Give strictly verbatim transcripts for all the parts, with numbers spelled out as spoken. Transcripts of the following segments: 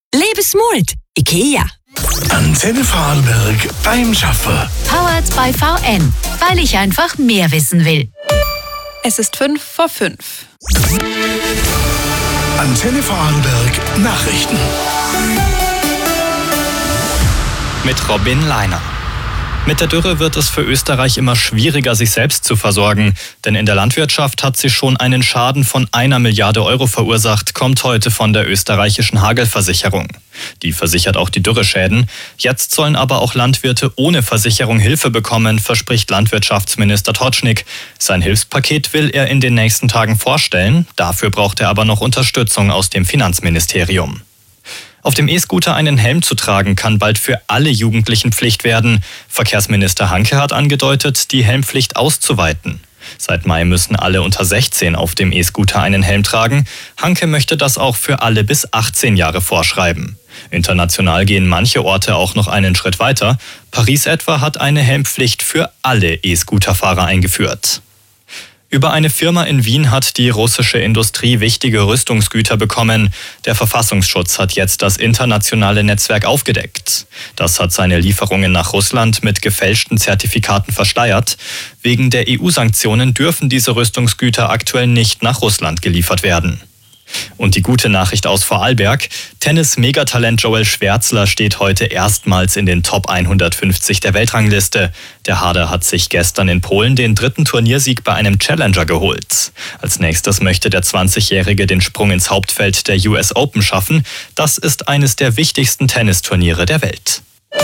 Lebe smart. IKEA. Antenne Vorarlberg beim Schaffen. Powered by V N, weil ich einfach mehr wissen will. Es ist fünf vor fünf. Antenne Vorarlberg Nachrichten. Mit Robin Leiner. Mit der Dürre wird es für Österreich immer schwieriger, sich selbst zu versorgen. Denn in der Landwirtschaft hat sie schon einen Schaden von einer Milliarde Euro verursacht, kommt heute von der österreichischen Hagelversicherung. Die versichert auch die Dürreschäden. Jetzt sollen aber auch Landwirte ohne Versicherung Hilfe bekommen, verspricht Landwirtschaftsminister Totschnig. Sein Hilfspaket will er in den nächsten Tagen vorstellen. Dafür braucht er aber noch Unterstützung aus dem Finanzministerium. Auf dem E-Scooter einen Helm zu tragen, kann bald für alle Jugendlichen Pflicht werden. Verkehrsminister Hanke hat angedeutet, die Helmpflicht auszuweiten. Seit Mai müssen alle unter sechzehn auf dem E-Scooter einen Helm tragen. Hanke möchte das auch für alle bis achtzehn Jahre vorschreiben. International gehen manche Orte auch noch einen Schritt weiter. Paris etwa hat eine Helmpflicht für alle E-Scooterfahrer eingeführt. Über eine Firma in Wien hat die russische Industrie wichtige Rüstungsgüter bekommen. Der Verfassungsschutz hat jetzt das internationale Netzwerk aufgedeckt. Das hat seine Lieferungen nach Russland mit gefälschten Zertifikaten verschleiert. Wegen der E U-Sanktionen dürfen diese Rüstungsgüter aktuell nicht nach Russland geliefert werden. Und die gute Nachricht aus Vorarlberg: Tennis-Megatalent Joel Schwärzler steht heute erstmals in den Top hundertfünfzig der Weltrangliste. Der Harder hat sich gestern in Polen den dritten Turniersieg bei einem Challenger geholt. Als nächstes möchte der zwanzigjährige den Sprung ins Hauptfeld der U S Open schaffen. Das ist eines der wichtigsten Tennisturniere der Welt.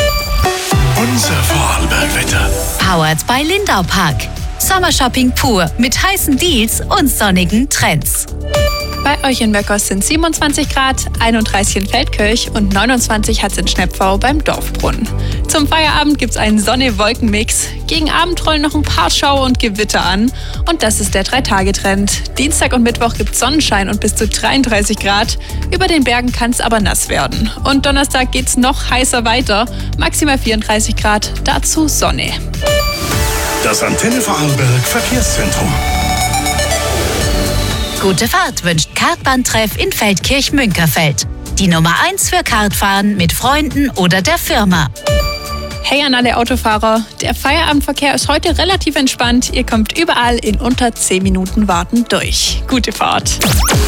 Unser Vorarlberg-Wetter. Powered by Lindau Park. Sommershopping pur mit heißen Deals und sonnigen Trends. Bei euch in Möckers sind siebenundzwanzig Grad, einunddreißig in Feldkirch und neunundzwanzig hat es in Schnepfau beim Dorfbrunnen. Zum Feierabend gibt es einen Sonne-Wolken-Mix. Gegen Abend rollen noch ein paar Schauer und Gewitter an. Und das ist der Drei-Tage-Trend. Dienstag und Mittwoch gibt es Sonnenschein und bis zu dreiunddreißig Grad. Über den Bergen kann es aber nass werden. Und Donnerstag geht es noch heißer weiter. Maximal vierunddreißig Grad, dazu Sonne. Das Antenne Vorarlberg Verkehrszentrum. Gute Fahrt wünscht Kartbahntreff in Feldkirch-Münkerfeld. Die Nummer eins für Kartfahren mit Freunden oder der Firma. Hey an alle Autofahrer, der Feierabendverkehr ist heute relativ entspannt. Ihr kommt überall in unter zehn Minuten Warten durch. Gute Fahrt.